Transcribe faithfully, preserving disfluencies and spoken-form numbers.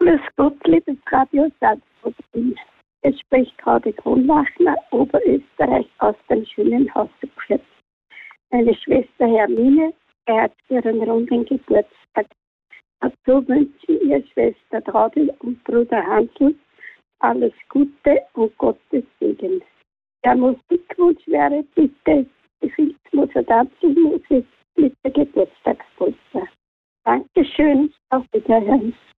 Grüß Gott, liebes Radio Salzburg. Es spricht gerade Kronlachner, Oberösterreich, aus dem schönen Hausbezirk. Meine Schwester Hermine feiert ihren runden Geburtstag. Dazu wünschen ihr Schwester Traudl und Bruder Hansl alles Gute und Gottes Segen. Der Musikwunsch wäre bitte die Filzmoser Tanzelmusik mit der Geburtstagspolster. Dankeschön, auf Wiederhören.